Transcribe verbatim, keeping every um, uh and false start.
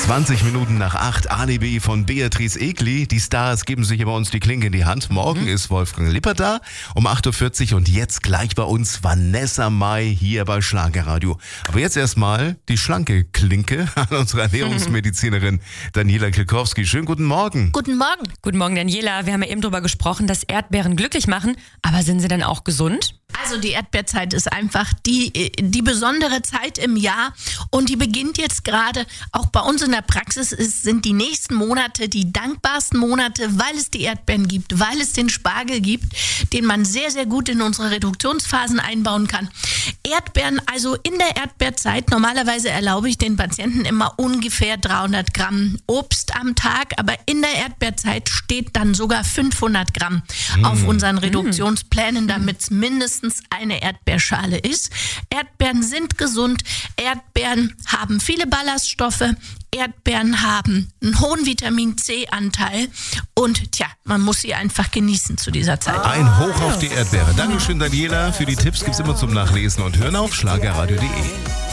zwanzig Minuten nach acht, Alibi von Beatrice Egli. Die Stars geben sich bei uns die Klinke in die Hand. Morgen mhm. ist Wolfgang Lippert da um acht Uhr vierzig und jetzt gleich bei uns Vanessa Mai hier bei Schlagerradio. Aber jetzt erstmal die schlanke Klinke an unsere Ernährungsmedizinerin Daniela Kilkowski. Schönen guten Morgen. Guten Morgen. Guten Morgen, Daniela. Wir haben ja eben darüber gesprochen, dass Erdbeeren glücklich machen. Aber sind sie denn auch gesund? Also die Erdbeerzeit ist einfach die, die besondere Zeit im Jahr und die beginnt jetzt gerade. Auch bei uns in der Praxis ist, sind die nächsten Monate die dankbarsten Monate, weil es die Erdbeeren gibt, weil es den Spargel gibt, den man sehr, sehr gut in unsere Reduktionsphasen einbauen kann. Erdbeeren, also in der Erdbeerzeit, normalerweise erlaube ich den Patienten immer ungefähr dreihundert Gramm Obst am Tag, aber in der Erdbeerzeit steht dann sogar fünfhundert Gramm mm. auf unseren Reduktionsplänen, damit es mindestens eine Erdbeerschale ist. Erdbeeren sind gesund, Erdbeeren haben viele Ballaststoffe, Erdbeeren haben einen hohen Vitamin-C-Anteil und tja, man muss sie einfach genießen zu dieser Zeit. Ein Hoch auf die Erdbeere. Dankeschön, Daniela. Für die Tipps gibt's immer zum Nachlesen und Hören auf schlagerradio punkt de.